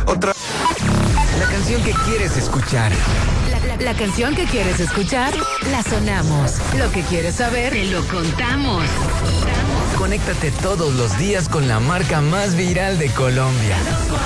Otra. La canción que quieres escuchar. La canción que quieres escuchar, la sonamos. Lo que quieres saber, te lo contamos. Conéctate todos los días con la marca más viral de Colombia.